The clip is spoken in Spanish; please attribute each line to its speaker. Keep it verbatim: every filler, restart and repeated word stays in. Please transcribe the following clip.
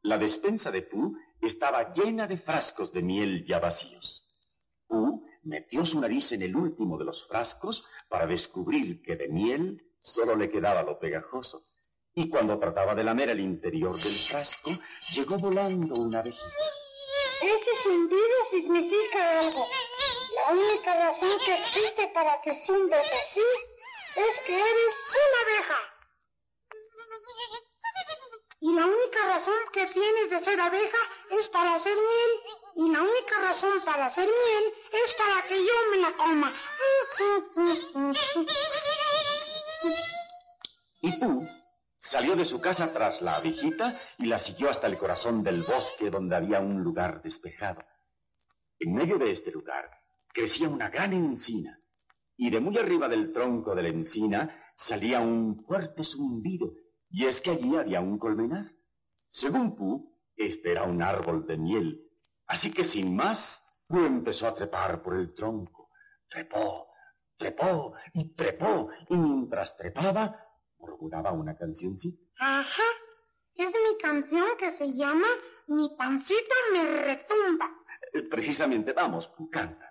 Speaker 1: La despensa de Pooh estaba llena de frascos de miel ya vacíos. Pooh metió su nariz en el último de los frascos para descubrir que de miel solo le quedaba lo pegajoso. Y cuando trataba de lamer el interior del frasco, llegó volando una abejita.
Speaker 2: Ese zumbido significa algo. La única razón que existe para que zumbes así es que eres una abeja. Y la única razón que tienes de ser abeja es para hacer miel. Y la única razón para hacer miel es para que yo me la coma.
Speaker 1: Y Pooh salió de su casa tras la abejita y la siguió hasta el corazón del bosque donde había un lugar despejado. En medio de este lugar crecía una gran encina y de muy arriba del tronco de la encina salía un fuerte zumbido, y es que allí había un colmenar. Según Pooh, este era un árbol de miel, así que sin más, Pooh empezó a trepar por el tronco. Trepó, trepó y trepó, y mientras trepaba, murmuraba una cancioncita.
Speaker 2: Ajá, es mi canción que se llama Mi pancita me retumba.
Speaker 1: Precisamente, vamos, Pooh, canta.